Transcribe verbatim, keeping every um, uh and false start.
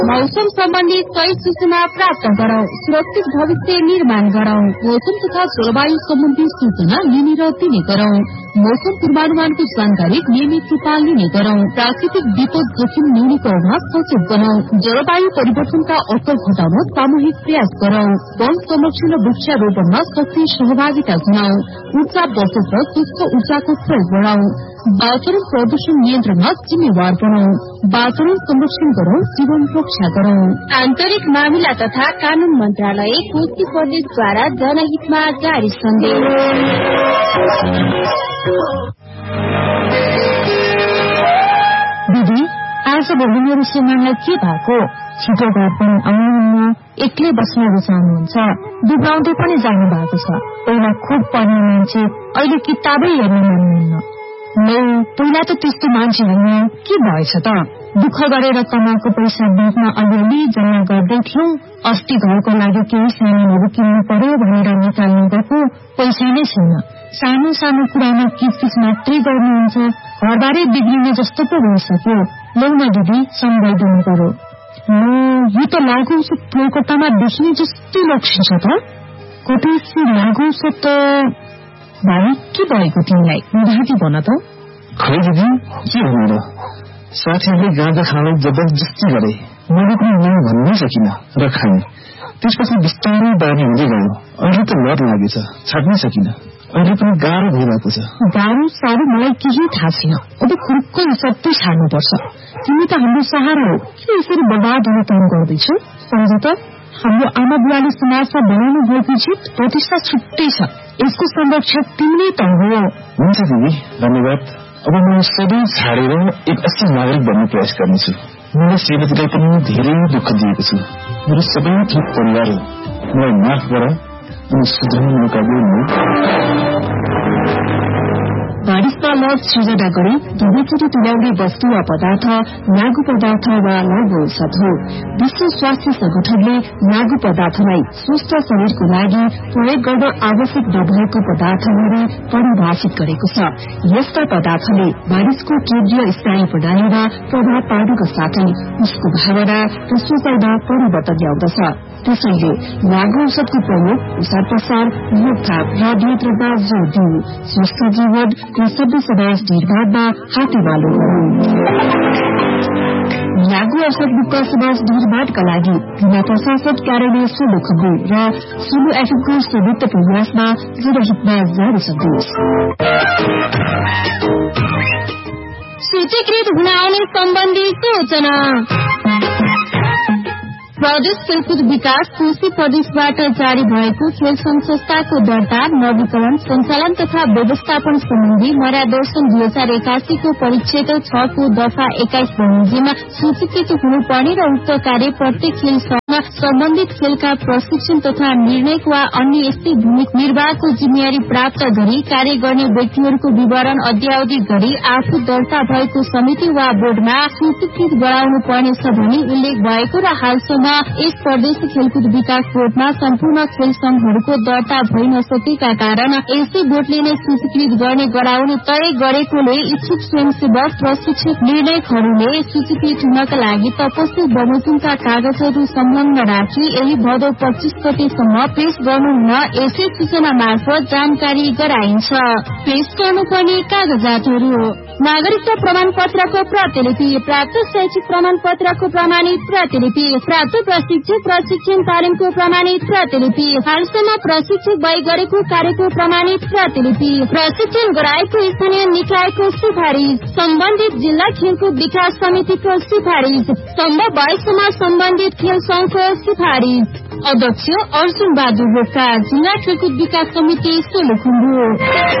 मौसम सम्बन्धी सही सूचना प्राप्त गरौं, सुरक्षित भविष्य निर्माण गरौं। मौसम तथा जलवायु सम्बन्धी सूचना लिने र दिने गरौं। मौसम पूर्वानुमानको जानकारी नियमित रूपमा लिने गरौं। प्राकृतिक विपद जोखिम न्यूनीकरणमा सचेत बनौं। जलवायु परिवर्तनका असर घटाउन सामूहिक प्रयास गरौं। वन संरक्षण र वृक्षारोपणमा सक्रिय सहभागिता जनाऊ। ऊर्जा बचत र शुद्ध ऊर्जाको प्रयोग बढ़ाऊ। वातावरण प्रदूषण नियन्त्रणमा जिम्मेवार बनौं। वातावरण संरक्षण गरौं, जीवन रक्षा गरौं। आन्तरिक मामिला तथा कानून मन्त्रालय, कोशी प्रदेशद्वारा जनहितमा जारी सन्देश। दिदी, आज भोलि मेरो श्रीमानलाई के भएको? छिटो घर पनि आउनुहुन्न, एक्लै बस्न रुचाउनुहुन्छ, दुब्राउँदै पनि जानु भएको छ। पहिला खुब पढ्ने मान्छे, अहिले किताबै हेर्न मान्नुहुन्न। नौ पहिला त त्यस्तो मान्छे होइन, के भएछ त? दुःख गरेर कमाएको पैसा बिचमा अलिअलि जम्मा गर्दै थियौं। अस्ति घरको लागि केही सामानहरू किन्नु पर्यो भनेर निकाल्नु गएको पैसा नै छैन। सानो सानो कुरामा किचकिच मात्रै गर्नुहुन्छ, घरबारै बिग्रिने जस्तो पो भइसक्यो। लौ न दिदी, सम्झाइदिनु पर्यो। यो त लागु औषध कोलकातामा देखिने जस्तो लक्षण छ त। कतै लागु औषध त भाइ, के भएको तिमीलाई? निधाती भन त। खै दिदी, के भन्नु र? साथीहरूले गाँजा खान जबरजस्ती गरे, मैले पनि नै भन्नै सकिन र खाएँ। त्यसपछि बिस्तारै बानी हुँदै गयो। अहिले त लत लागेछ, छाड्नै सकिन। अहिले पनि गाह्रो भइरहेको छ। गाह्रो साह्रो मलाई केही थाहा छैन। अब खुर्को सबै छाड्नुपर्छ। तिमी त हाम्रो सहारा हो, के यसरी बर्बाद हुने काम गर्दैछौ? सम्झ त, हाम्रो आमा बुवाले समाजमा बनाउनु भएको जित प्रतिष्ठा छुट्टै छ। यसको संरक्षक तिमी त हो। हुन्छ दिदी, धन्यवाद। अब म सबै छाडेर एक असल नागरिक बन्ने प्रयास गर्नेछु। मैले श्रीमतीलाई पनि धेरै दुःख दिएको छु। मेरो सबै थोक परिवार हो, मलाई माफ गर अनि सुधार्ने मौका दिनु। बारिशमा लज सृजना गरी धुँदैचोटि तुल्याउने वस्तु वा पदार्थ लागू पदार्थ वा लागू औषध हो। विश्व स्वास्थ्य संगठनले लागू पदार्थलाई स्वस्थ शरीरको लागि प्रयोग गर्न आवश्यक नभएको पदार्थहरू परिभाषित गरेको छ। यस्ता पदार्थले मानिसको केन्द्रीय स्नायु प्रणालीमा प्रभाव पार्नुका साथै उसको भावना र सोचाइमा परिवर्तन ल्याउँदछ। त्यसैले लागू औषधको प्रयोग, प्रसार प्रसार, रोकथाम र नियन्त्रणमा जोड़ दिऊ। स्वस्थ जीवन र सभ्य समाज निर्माणमा हातेमालो गरौं। लागू औषध मुक्त समाज निर्माणका लागि जिल्ला प्रशासन कार्यालय सोलुखुम्बु र सोलु एफएमको संयुक्त प्रयासमा जनहितमा जारी सन्देश। सूचीकृत हुन आउने सम्बन्धी सूचना। प्रदेश खेलकुद विकास कोशी प्रदेशबाट जारी भएको खेल संघ संस्थाको दर्ता, नवीकरण, सञ्चालन तथा व्यवस्थापन सम्बन्धी मार्गदर्शन दुई हजार एकासीको परिच्छेद छ को दफा एक्काइस बमोजिममा सूचीकृत हुनुपर्ने र उक्त कार्य प्रत्येक खेल संघमा सम्बन्धित खेलका प्रशिक्षण तथा निर्णयक वा अन्य यस्तै भूमिका निर्वाहको जिम्मेवारी प्राप्त गरी कार्य गर्ने व्यक्तिहरूको विवरण अद्यावधि गरी आफू दर्ता भएको समिति वा बोर्डमा सूचीकृत गराउनु पर्नेछ भनी उल्लेख भएको र हालसम्म एक प्रदेश खेलकुद विकास बोर्डमा सम्पूर्ण खेल संघहरूको दर्ता भइ नसकेका कारण यसै बोर्डले नै सूचीकृत गर्ने गराउनु तय गरेकोले इच्छुक स्वयंसेवक प्रशिक्षक निर्णयकहरूले सूचीकृत हुनका लागि तपस्वी बमोजिमका कागजहरू संलग्न राखी यही भदौ पच्चीस गतेसम्म पेश गर्नुहुन यसै सूचना मार्फत जानकारी गराइन्छ। पेश गर्नुपर्ने कागजातहरू: नागरिकता प्रमाण पत्रको प्रतिलिपि, प्राप्त शैक्षिक प्रमाण पत्रको प्रमाणित प्रतिलिपि, प्राप्त प्रशिक्षक प्रशिक्षण तालिमको प्रमाणित प्रतिलिपि, हालसम्म प्रशिक्षक भई गरेको कार्यको प्रमाणित प्रतिलिपि, प्रशिक्षण गराएको स्थानीय निकायको सिफारिश, सम्बन्धित जिल्ला खेलकुद विकास समितिको सिफारिश, सम्भव भएसम्म सम्बन्धित खेल संघको सिफारिश। अध्यक्ष अर्जुन बहादुर बोका, जिल्ला खेलकुद विकास समिति सोलुखुम्बु।